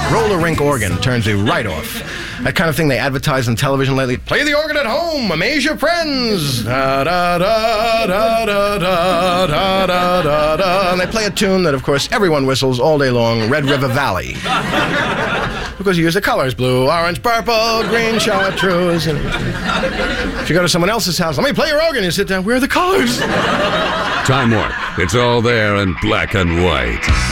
roller rink organ turns you right off. That kind of thing they advertise on television lately. Play the organ at home, amaze your friends. Da, da, da, da, da, da, da, da, da, da. And they play a tune that, of course, everyone whistles all day long, Red River Valley. Because you use the colors, blue, orange, purple, green, chartreuse. And if you go to someone else's house, let me play your organ, you sit down, where are the colors? Time Warp. It's all there in black and white.